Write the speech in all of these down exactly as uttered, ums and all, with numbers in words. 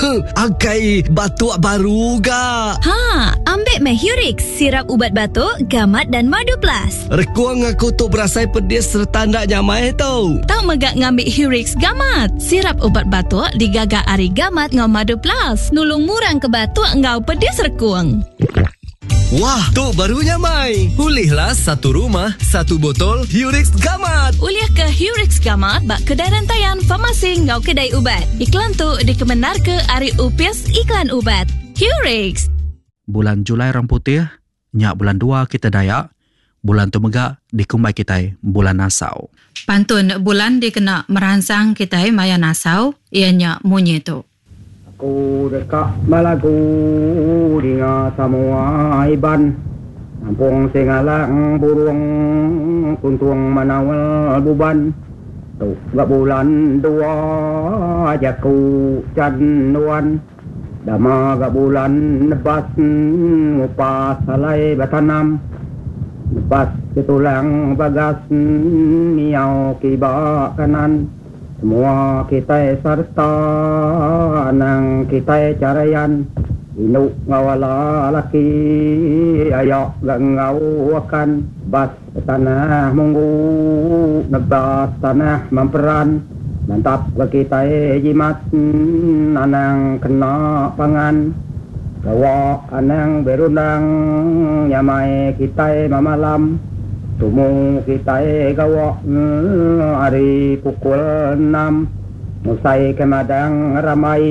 Agai batuk baru ga. Ha, ambil meh Hurix, sirap ubat batuk, gamat dan madu plus. Rekuang aku tu berasai pedis serta ndak nyamai tau. Tak megak ngambil Hurix gamat. Sirap ubat batuk digagak ari gamat ngau madu plus. Nulung murang ke batuk ngau pedis rekuang. Wah, tu barunya mai. Pulihlah satu rumah, satu botol Hurix Gamat. Uliah ke Hurix Gamat bak kedai rantaian farmasi ngau kedai ubat. Iklan tu dikebenar ke Ari Upis Iklan Ubat. Hurix. Bulan Julai Orang Putih, nyak bulan dua kita Dayak. Bulan tu megak dikumbai kita bulan Nasau. Pantun bulan dikena merangsang kita maya Nasau, ianya munyi tu. Aku dekat Malagu dengan semua iban Nampung singalang burung kuntung manawal buban tu gak bulan dua jaku canuan dama gak bulan nebas ngupas salai batanam nebas ketulang bagas miau kibak kanan semua kita serta nang kita carayan inuk ngawala laki ayak gangau akan bas tanah munggu nebas tanah memperan mantap kita jimat anang kena pangan gawa anang berundang nyamai kita mamalam tumu kita gawa hari pukul enam musai kemadang ramai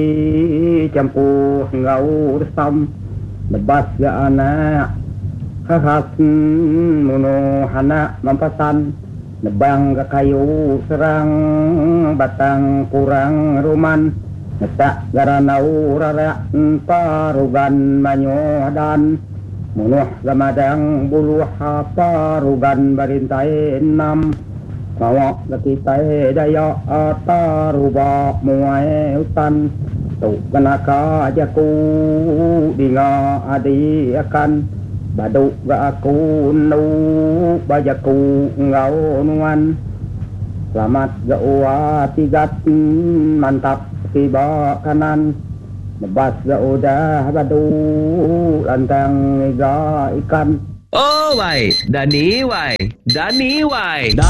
campuh ngau resam lebas ga anak khas muno anak mampasan nebang ga kayu serang batang kurang ruman netak garanau rarak parugan manyodan munuh gamadang buluh parugan barintai enam Mawak kita daya ataruba muai hutan tu kenaka jaku dinga adi akan baduk ga aku nu bajaku ngau nuan selamat ga uwa tigat mantap tiba kanan nebas ga udah badu lantang iga ikan. Oh, wai. Dani, wai. Dani, wai.